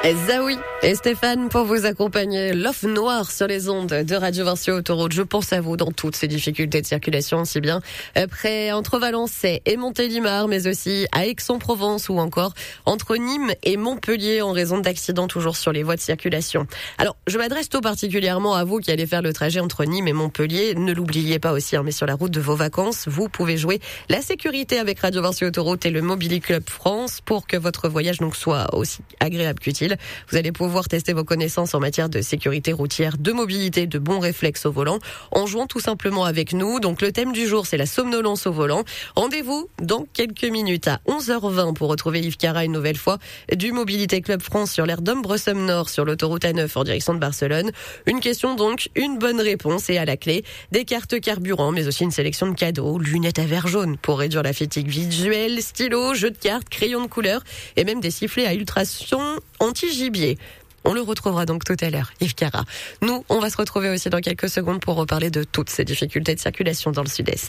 Zaoui et Stéphane pour vous accompagner. L'offre noire sur les ondes de Radio Varsio Autoroute. Je pense à vous dans toutes ces difficultés de circulation, aussi bien près entre Valençay et Montélimar, mais aussi à Aix-en-Provence ou encore entre Nîmes et Montpellier en raison d'accidents toujours sur les voies de circulation. Alors, je m'adresse tout particulièrement à vous qui allez faire le trajet entre Nîmes et Montpellier. Ne l'oubliez pas aussi, mais sur la route de vos vacances, vous pouvez jouer la sécurité avec Radio Varsio Autoroute et le Mobili Club France pour que votre voyage donc soit aussi agréable qu'utile. Vous allez pouvoir tester vos connaissances en matière de sécurité routière, de mobilité, de bons réflexes au volant, en jouant tout simplement avec nous. Donc le thème du jour, c'est la somnolence au volant. Rendez-vous dans quelques minutes à 11h20 pour retrouver Yves Cara une nouvelle fois du Mobilité Club France sur l'aire d'Ombresum Nord sur l'autoroute A9 en direction de Barcelone. Une question donc, une bonne réponse et à la clé, des cartes carburant, mais aussi une sélection de cadeaux, lunettes à verre jaune pour réduire la fatigue visuelle, stylos, jeux de cartes, crayons de couleur et même des sifflets à ultrason anti-gibier. On le retrouvera donc tout à l'heure, Yves Cara. Nous, on va se retrouver aussi dans quelques secondes pour reparler de toutes ces difficultés de circulation dans le sud-est.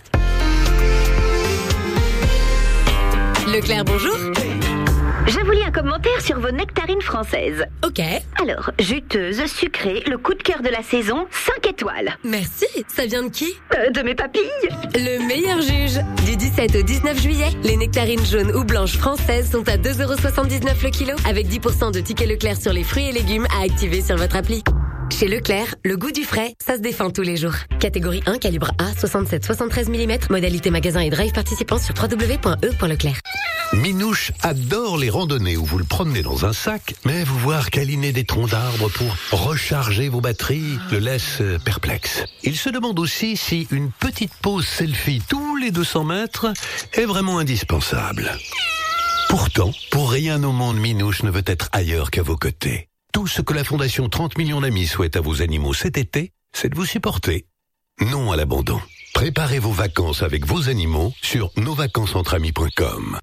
Leclerc, bonjour. Je vous lis un commentaire sur vos nectarines françaises. Ok. Alors, juteuse, sucrée, le coup de cœur de la saison, 5 étoiles. Merci. Ça vient de qui ? De mes papilles. Le meilleur juge. Du 17 au 19 juillet, les nectarines jaunes ou blanches françaises sont à 2,79€ le kilo, avec 10% de tickets Leclerc sur les fruits et légumes à activer sur votre appli. Chez Leclerc, le goût du frais, ça se défend tous les jours. Catégorie 1, calibre A, 67-73 mm, modalité magasin et drive participant sur www.e.leclerc. Minouche adore les randonnées où vous le promenez dans un sac, mais vous voir câliner des troncs d'arbres pour recharger vos batteries le laisse perplexe. Il se demande aussi si une petite pause selfie tous les 200 mètres est vraiment indispensable. Pourtant, pour rien au monde, Minouche ne veut être ailleurs qu'à vos côtés. Tout ce que la Fondation 30 millions d'amis souhaite à vos animaux cet été, c'est de vous supporter. Non à l'abandon. Préparez vos vacances avec vos animaux sur nosvacancesentre-amis.com.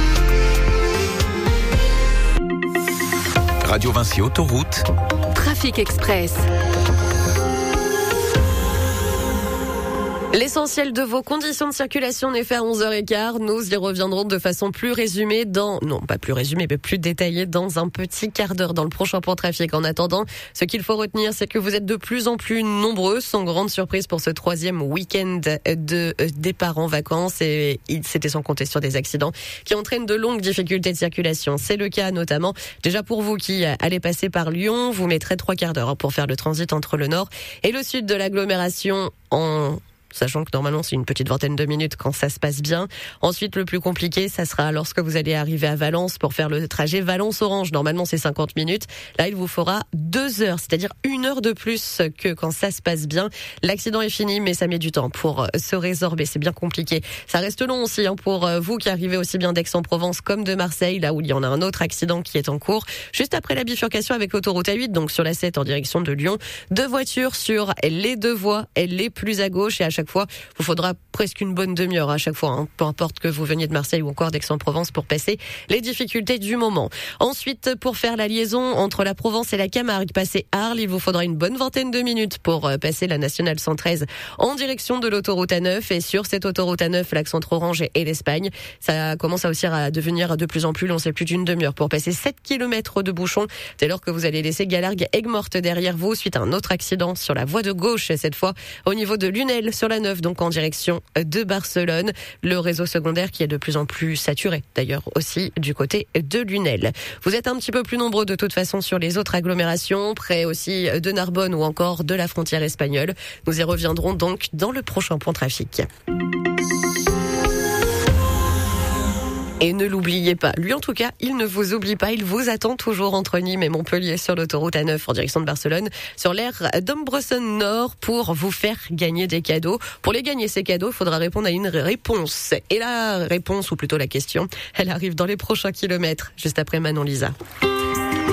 Radio Vinci Autoroute. Trafic Express. L'essentiel de vos conditions de circulation n'est fait à 11h15. Nous y reviendrons de façon plus résumée plus détaillée dans un petit quart d'heure dans le prochain point trafic. En attendant, ce qu'il faut retenir, c'est que vous êtes de plus en plus nombreux, sans grande surprise pour ce troisième week-end de départ en vacances, et c'était sans compter sur des accidents qui entraînent de longues difficultés de circulation. C'est le cas notamment déjà pour vous qui allez passer par Lyon. Vous mettrez 3 quarts d'heure pour faire le transit entre le nord et le sud de l'agglomération sachant que normalement c'est une petite vingtaine de minutes quand ça se passe bien. Ensuite, le plus compliqué, ça sera lorsque vous allez arriver à Valence pour faire le trajet Valence-Orange. Normalement, c'est 50 minutes. Là, il vous faudra 2 heures, c'est-à-dire 1 heure de plus que quand ça se passe bien. L'accident est fini, mais ça met du temps pour se résorber. C'est bien compliqué. Ça reste long aussi pour vous qui arrivez aussi bien d'Aix-en-Provence comme de Marseille, là où il y en a un autre accident qui est en cours. Juste après la bifurcation avec l'autoroute A8, donc sur la 7 en direction de Lyon. 2 voitures sur les 2 voies, les plus à gauche, et à chaque fois, vous faudra presque une bonne demi-heure à chaque fois, peu importe que vous veniez de Marseille ou encore d'Aix-en-Provence pour passer les difficultés du moment. Ensuite, pour faire la liaison entre la Provence et la Camargue, passer Arles, il vous faudra une bonne vingtaine de minutes pour passer la nationale 113 en direction de l'autoroute A9, et sur cette autoroute A9, l'axe entre Orange et l'Espagne, ça commence aussi à devenir de plus en plus long, c'est plus d'une demi-heure pour passer 7 km de bouchon, dès lors que vous allez laisser Galargues-Aigues-Mortes derrière vous suite à un autre accident sur la voie de gauche, cette fois au niveau de Lunel sur la 9, donc en direction de Barcelone. Le réseau secondaire qui est de plus en plus saturé, d'ailleurs aussi du côté de Lunel. Vous êtes un petit peu plus nombreux de toute façon sur les autres agglomérations, près aussi de Narbonne ou encore de la frontière espagnole. Nous y reviendrons donc dans le prochain point trafic. Et ne l'oubliez pas, lui en tout cas, il ne vous oublie pas, il vous attend toujours entre Nîmes et Montpellier sur l'autoroute A9 en direction de Barcelone, sur l'aire d'Ombresum Nord pour vous faire gagner des cadeaux. Pour les gagner ces cadeaux, il faudra répondre à une réponse. Et la réponse, ou plutôt la question, elle arrive dans les prochains kilomètres, juste après Manon Lisa.